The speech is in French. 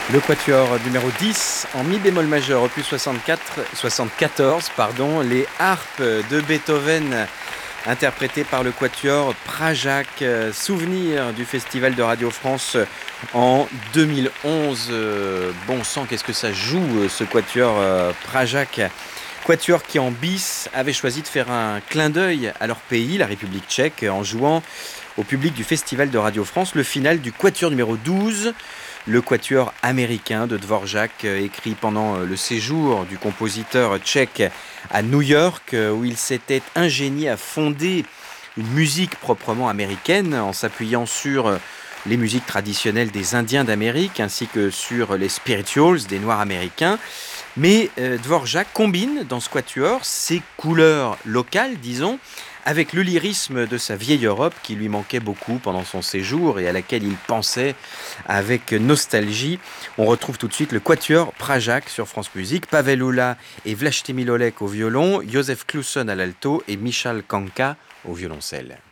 Le quatuor numéro 10 en mi bémol majeur, opus 74, les harpes de Beethoven interprétées par le quatuor Prajac, souvenir du Festival de Radio France en 2011. Bon sang, qu'est-ce que ça joue ce quatuor Prajac. Quatuor qui en bis avait choisi de faire un clin d'œil à leur pays, la République tchèque, en jouant au public du Festival de Radio France le final du quatuor numéro 12, le quatuor américain de Dvorak, écrit pendant le séjour du compositeur tchèque à New York, où il s'était ingénié à fonder une musique proprement américaine en s'appuyant sur les musiques traditionnelles des Indiens d'Amérique ainsi que sur les spirituals des Noirs américains. Mais Dvorak combine dans ce quatuor ses couleurs locales, disons, avec le lyrisme de sa vieille Europe qui lui manquait beaucoup pendant son séjour et à laquelle il pensait avec nostalgie. On retrouve tout de suite le quatuor Prajac sur France Musique, Pavel Ula et Vlastimil Olek au violon, Josef Kluson à l'alto et Michal Kanka au violoncelle.